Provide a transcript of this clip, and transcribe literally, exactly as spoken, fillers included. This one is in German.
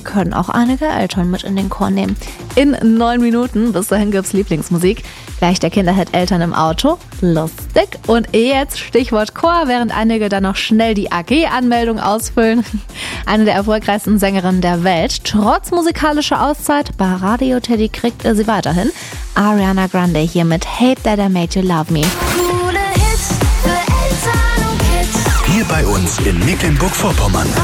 können auch einige Eltern mit in den Chor nehmen. In neun Minuten, bis dahin gibt's Lieblingsmusik. Gleich der Kinderhit Eltern im Auto. Lustig. Und jetzt Stichwort Chor, während einige dann noch schnell die A G-Anmeldung ausfüllen. Eine der erfolgreichsten Sängerinnen der Welt. Trotz musikalischer Auszeit bei Radio Teddy kriegt er sie weiterhin. Ariana Grande hier mit Hate That I Made You Love Me. Coole Hits für Eltern und Kids. Hier bei uns in Mecklenburg-Vorpommern.